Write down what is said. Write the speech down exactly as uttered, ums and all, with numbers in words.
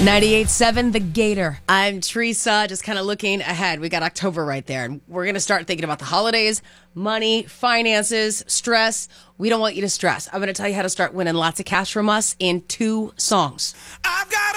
ninety-eight point seven The Gator. I'm Teresa, just kind of looking ahead. We got October right there, and we're going to start thinking about the holidays, money, finances, stress. We don't want you to stress. I'm going to tell you how to start winning lots of cash from us in two songs. I've got